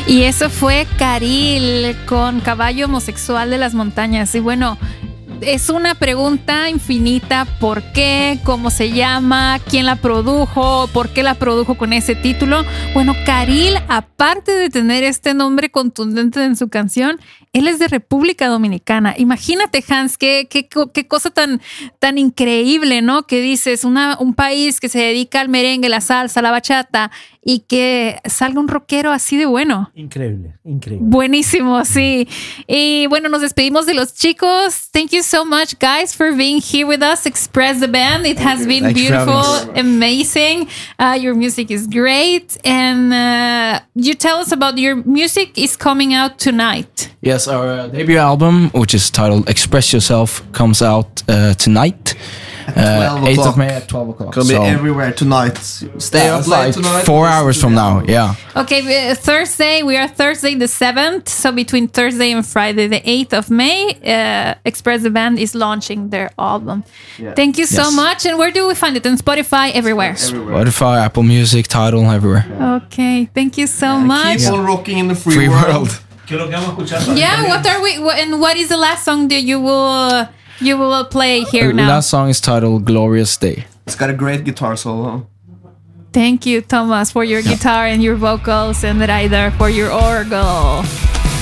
Y eso fue Caril con Caballo Homosexual de las Montañas. Y bueno, es una pregunta infinita. ¿Por qué? ¿Cómo se llama? ¿Quién la produjo? ¿Por qué la produjo con ese título? Bueno, Caril, aparte de tener este nombre contundente en su canción, él es de República Dominicana. Imagínate, Hans, qué cosa tan increíble, ¿no? Que dices, un país que se dedica al merengue, la salsa, la bachata, y que salga un rockero así de bueno. Increíble. Buenísimo, sí. Y bueno, nos despedimos de los chicos. Thank you so much, guys, for being here with us. Express the Band. It has been beautiful, amazing. Your music is great. And you tell us about your music is coming out tonight. Yes, our debut album, which is titled Express Yourself, comes out tonight. 8th of May at 12 o'clock. Gonna be everywhere tonight. Stay up late tonight. 4 hours from now, yeah. Okay, Thursday, we are Thursday the 7th. So between Thursday and Friday the 8th of May, Express the Band is launching their album. Yeah. Thank you so much. And where do we find it? On Spotify, everywhere. Spotify, Apple Music, Tidal, everywhere. Okay, thank you so much. Keep on rocking in the free world. Yeah, what are we? And what is the last song that you will play here now? The last song is titled Glorious Day. It's got a great guitar solo. Thank you, Thomas, for your guitar and your vocals, and Ryder for your orgel.